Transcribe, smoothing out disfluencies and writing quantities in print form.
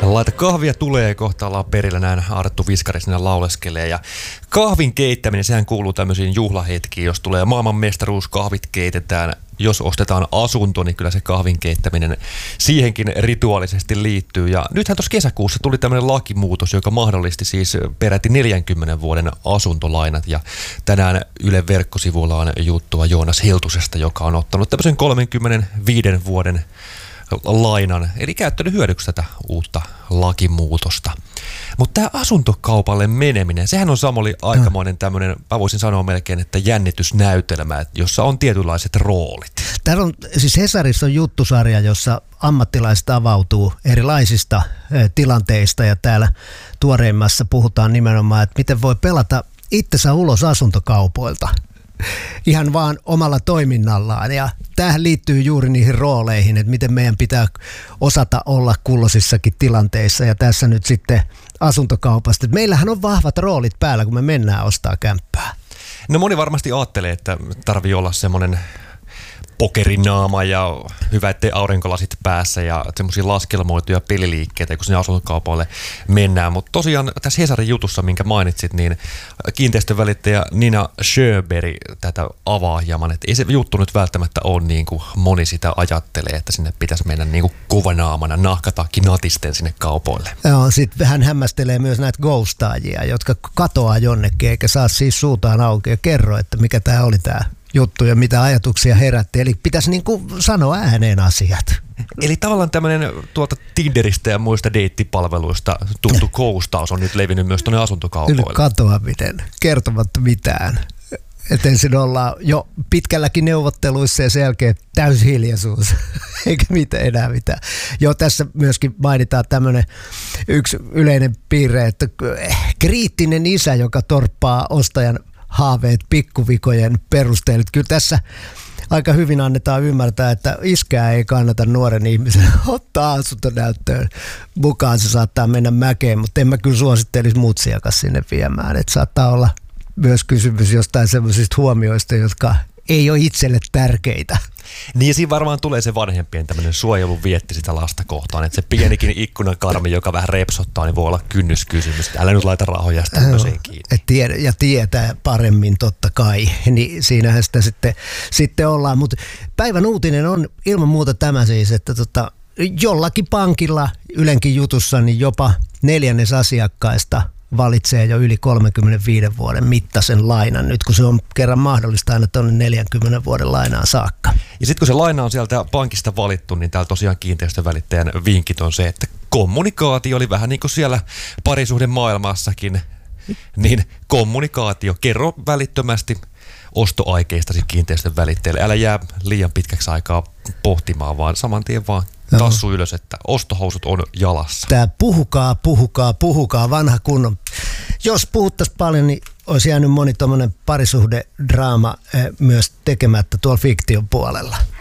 Laita kahvia tulee, kohta ollaan perillä, näin Arttu Viskari siinä lauleskelee. Ja kahvin keittäminen, sehän kuuluu tämmöisiin juhlahetkiin, jos tulee maailmanmestaruus, kahvit keitetään. Jos ostetaan asunto, niin kyllä se kahvin keittäminen siihenkin rituaalisesti liittyy. Ja nythän tuossa kesäkuussa tuli tämmöinen lakimuutos, joka mahdollisti siis peräti 40 vuoden asuntolainat. Ja tänään Ylen verkkosivuilla on juttua Joonas Hiltusesta, joka on ottanut tämmöisen 35 vuoden lainan, eli käyttänyt hyödyksi tätä uutta lakimuutosta. Mutta tämä asuntokaupalle meneminen, sehän on Samuli aikamoinen tämmöinen, mä voisin sanoa melkein, että jännitysnäytelmä, jossa on tietynlaiset roolit. Täällä on, siis Hesarissa on juttusarja, jossa ammattilaiset avautuu erilaisista tilanteista, ja täällä tuoreimmassa puhutaan nimenomaan, että miten voi pelata itsensä ulos asuntokaupoilta. Ihan vaan omalla toiminnallaan, ja tämähän liittyy juuri niihin rooleihin, että miten meidän pitää osata olla kulloisissakin tilanteissa, ja tässä nyt sitten asuntokaupasta. Meillähän on vahvat roolit päällä, kun me mennään ostaa kämppää. No moni varmasti ajattelee, että tarvii olla semmoinen pokerinaama ja hyvä, ettei aurinkolasit päässä ja semmoisia laskelmoituja peliliikkeitä, kun sinne asuntokaupoille mennään. Mutta tosiaan tässä Hesarin jutussa, minkä mainitsit, niin kiinteistönvälittäjä Nina Sjöberg tätä avaa hieman, että ei se juttu nyt välttämättä ole niin kuin moni sitä ajattelee, että sinne pitäisi mennä niin kuin kovanaamana nahkatakki natisten sinne kaupoille. Joo, sitten hän hämmästelee myös näitä ghostaajia, jotka katoaa jonnekin eikä saa siis suutaan auki ja kerro, että mikä tämä oli tämä juttu ja mitä ajatuksia herätti. Eli pitäisi niin kuin sanoa ääneen asiat. Eli tavallaan tämmöinen tuolta Tinderistä ja muista deittipalveluista tuttu koustaus on nyt levinnyt myös tuonne asuntokaupoille. Katoaminen, kertomatta mitään. Että ensin ollaan jo pitkälläkin neuvotteluissa ja sen jälkeen täysi hiljaisuus, eikä enää mitään. Jo tässä myöskin mainitaan tämmöinen yksi yleinen piirre, että kriittinen isä, joka torppaa ostajan haaveet pikkuvikojen perusteella. Kyllä tässä aika hyvin annetaan ymmärtää, että iskää ei kannata nuoren ihmisen ottaa asuntonäyttöön mukaan. Se saattaa mennä mäkeen, mutta en mä kyllä suosittelisi mutsiakas sinne viemään. Että saattaa olla myös kysymys jostain semmoisista huomioista, jotka ei ole itselle tärkeitä. Niin ja siinä varmaan tulee se vanhempien tämmöinen suojelun vietti sitä lasta kohtaan, että se pienikin ikkunakarmi, joka vähän repsottaa, niin voi olla kynnyskysymys. Älä nyt laita rahoja tämmöiseen kiinni. Ja tietää paremmin totta kai, niin siinähän sitä sitten ollaan. Mutta päivän uutinen on ilman muuta tämä siis, että jollakin pankilla Ylenkin jutussa niin jopa 1/4 asiakkaista valitsee jo yli 35 vuoden mittaisen lainan, nyt kun se on kerran mahdollista aina tuonne 40 vuoden lainaan saakka. Ja sitten kun se laina on sieltä pankista valittu, niin täällä tosiaan kiinteistövälittäjän vinkit on se, että kommunikaatio oli vähän niin kuin siellä parisuhden maailmassakin, niin kommunikaatio, kerro välittömästi ostoaikeistasi kiinteistön välittäjälle. Älä jää liian pitkäksi aikaa pohtimaan, vaan saman tien vaan tassu ylös, että ostohousut on jalassa. Tää puhukaa, vanha kunnon. Jos puhuttaisiin paljon, niin olisi jäänyt moni tommonen parisuhdedraama myös tekemättä tuolla fiktion puolella.